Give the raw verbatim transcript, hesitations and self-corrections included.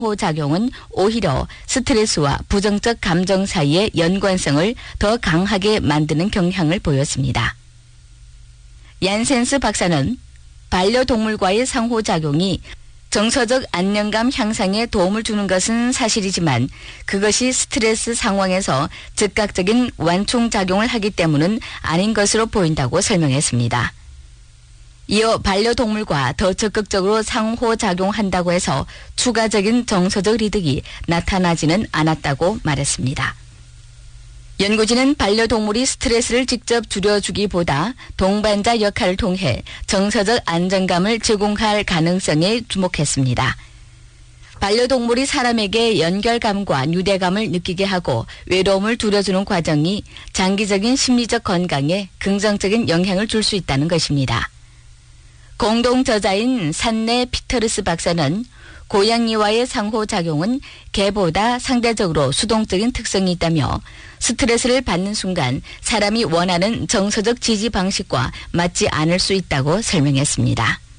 상호작용은 오히려 스트레스와 부정적 감정 사이의 연관성을 더 강하게 만드는 경향을 보였습니다. 얀센스 박사는 반려동물과의 상호작용이 정서적 안정감 향상에 도움을 주는 것은 사실이지만 그것이 스트레스 상황에서 즉각적인 완충작용을 하기 때문은 아닌 것으로 보인다고 설명했습니다. 이어 반려동물과 더 적극적으로 상호작용한다고 해서 추가적인 정서적 이득이 나타나지는 않았다고 말했습니다. 연구진은 반려동물이 스트레스를 직접 줄여주기보다 동반자 역할을 통해 정서적 안정감을 제공할 가능성에 주목했습니다. 반려동물이 사람에게 연결감과 유대감을 느끼게 하고 외로움을 줄여주는 과정이 장기적인 심리적 건강에 긍정적인 영향을 줄 수 있다는 것입니다. 공동 저자인 산네 피터르스 박사는 고양이와의 상호작용은 개보다 상대적으로 수동적인 특성이 있다며 스트레스를 받는 순간 사람이 원하는 정서적 지지 방식과 맞지 않을 수 있다고 설명했습니다.